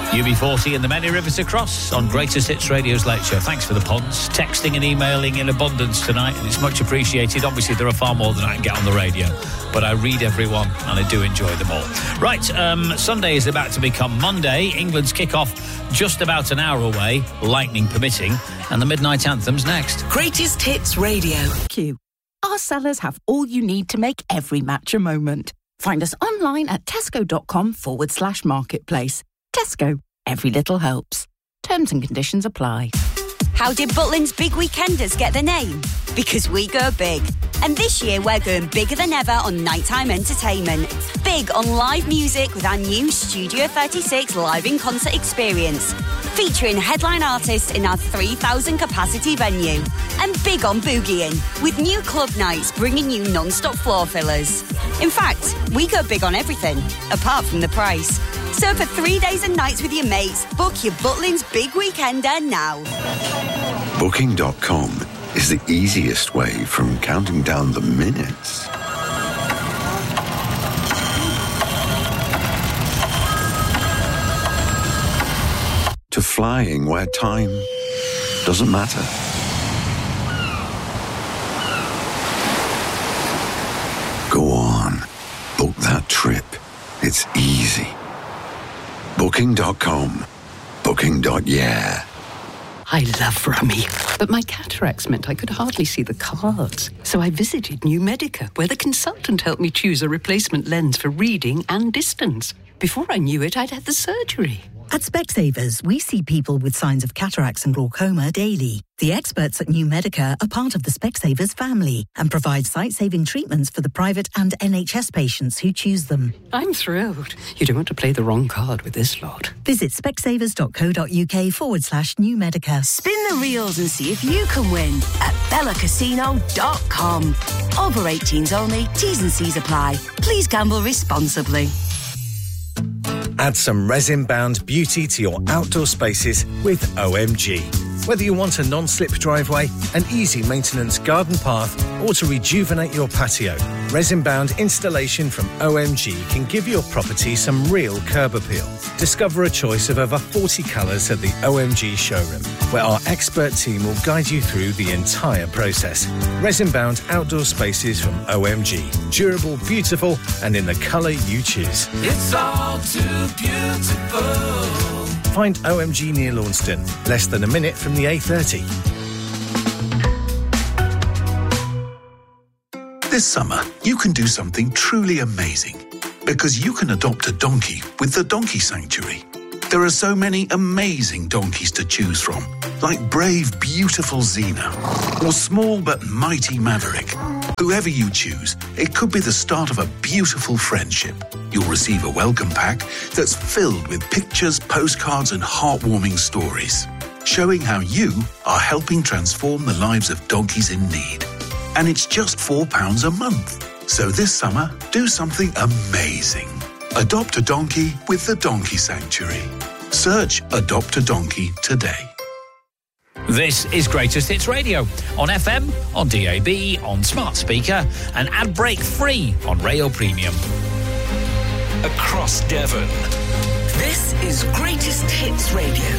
UB40 and the many rivers across on Greatest Hits Radio's Late Show. Thanks for the puns, texting and emailing in abundance tonight, and it's much appreciated. Obviously, there are far more than I can get on the radio, but I read everyone and I do enjoy them all. Right, Sunday is about to become Monday. England's kick-off just about an hour away, lightning permitting, and the midnight anthem's next. Greatest Hits Radio. Q. Our sellers have all you need to make every match a moment. Find us online at tesco.com/marketplace. Tesco. Every little helps. Terms and conditions apply. How did Butlins Big Weekenders get the name? Because we go big. And this year we're going bigger than ever on nighttime entertainment. Big on live music with our new Studio 36 live in concert experience. Featuring headline artists in our 3,000 capacity venue. And big on boogieing, with new club nights bringing you non-stop floor fillers. In fact, we go big on everything, apart from the price. So for 3 days and nights with your mates, book your Butlins Big Weekender now. Booking.com is the easiest way from counting down the minutes to flying where time doesn't matter. Go on, book that trip. It's easy. Booking.com. Booking.yeah. I love Rummy, but my cataracts meant I could hardly see the cards. So I visited New Medica, where the consultant helped me choose a replacement lens for reading and distance. Before I knew it, I'd had the surgery. At Specsavers, we see people with signs of cataracts and glaucoma daily. The experts at New Medica are part of the Specsavers family and provide sight-saving treatments for the private and NHS patients who choose them. I'm thrilled. You don't want to play the wrong card with this lot. Visit specsavers.co.uk/New Medica. Spin the reels and see if you can win at bellacasino.com. Over 18s only. T's and C's apply. Please gamble responsibly. Add some resin-bound beauty to your outdoor spaces with OMG. Whether you want a non-slip driveway, an easy maintenance garden path, or to rejuvenate your patio, resin-bound installation from OMG can give your property some real curb appeal. Discover a choice of over 40 colours at the OMG showroom, where our expert team will guide you through the entire process. Resin-bound outdoor spaces from OMG. Durable, beautiful, and in the colour you choose. It's all too beautiful. Find OMG near Launceston, less than a minute from the A30. This summer, you can do something truly amazing because you can adopt a donkey with the Donkey Sanctuary. There are so many amazing donkeys to choose from, like brave, beautiful Xena or small but mighty Maverick. Whoever you choose, it could be the start of a beautiful friendship. You'll receive a welcome pack that's filled with pictures, postcards and heartwarming stories, showing how you are helping transform the lives of donkeys in need. And it's just £4 a month. So this summer, do something amazing. Adopt a donkey with the Donkey Sanctuary. Search Adopt a Donkey today. This is Greatest Hits Radio on FM, on DAB, on smart speaker, and ad break free on Rail Premium. Across Devon. This is Greatest Hits Radio.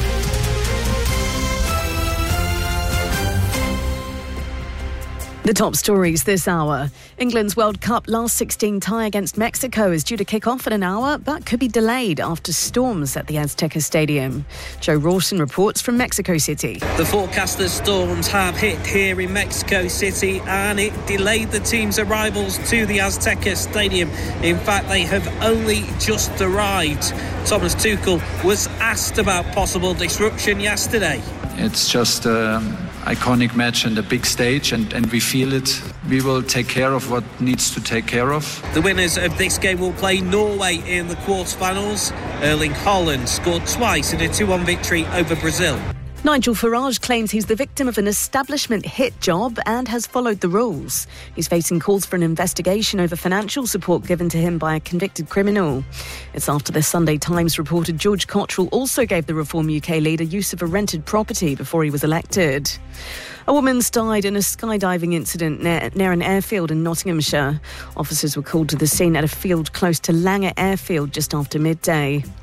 The top stories this hour. England's World Cup last 16 tie against Mexico is due to kick off in an hour, but could be delayed after storms at the Azteca Stadium. Joe Rawson reports from Mexico City. The forecaster's storms have hit here in Mexico City and it delayed the team's arrivals to the Azteca Stadium. In fact, they have only just arrived. Thomas Tuchel was asked about possible disruption yesterday. It's just iconic match and a big stage and we feel it. We will take care of what needs to take care of. The winners of this game will play Norway in the quarterfinals. Erling Haaland scored twice in a 2-1 victory over Brazil. Nigel Farage claims he's the victim of an establishment hit job and has followed the rules. He's facing calls for an investigation over financial support given to him by a convicted criminal. It's after the Sunday Times reported George Cottrell also gave the Reform UK leader use of a rented property before he was elected. A woman's died in a skydiving incident near an airfield in Nottinghamshire. Officers were called to the scene at a field close to Langer Airfield just after midday.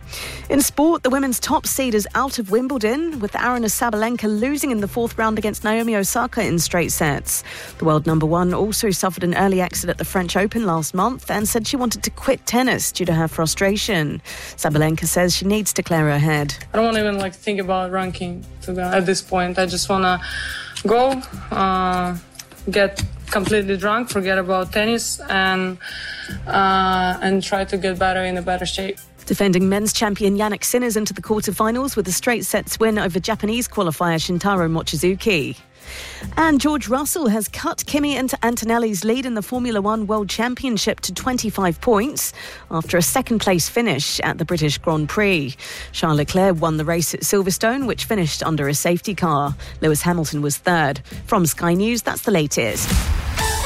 In sport, the women's top seed is out of Wimbledon, with Aryna Sabalenka losing in the fourth round against Naomi Osaka in straight sets. The world number one also suffered an early exit at the French Open last month and said she wanted to quit tennis due to her frustration. Sabalenka says she needs to clear her head. I don't want to even think about ranking at this point. I just want to go, get completely drunk, forget about tennis, and try to get better in a better shape. Defending men's champion Jannik Sinner's into the quarterfinals with a straight sets win over Japanese qualifier Shintaro Mochizuki. And George Russell has cut Kimi Antonelli's lead in the Formula One World Championship to 25 points after a second-place finish at the British Grand Prix. Charles Leclerc won the race at Silverstone, which finished under a safety car. Lewis Hamilton was third. From Sky News, that's the latest.